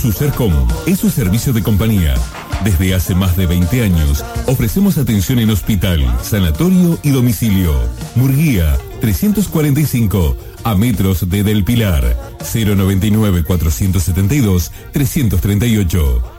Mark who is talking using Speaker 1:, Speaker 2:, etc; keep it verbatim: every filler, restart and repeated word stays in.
Speaker 1: Susercom es su servicio de compañía. Desde hace más de veinte años ofrecemos atención en hospital, sanatorio y domicilio. Murguía trescientos cuarenta y cinco, a metros de Del Pilar. Cero noventa y nueve, cuatrocientos setenta y dos, trescientos treinta y ocho.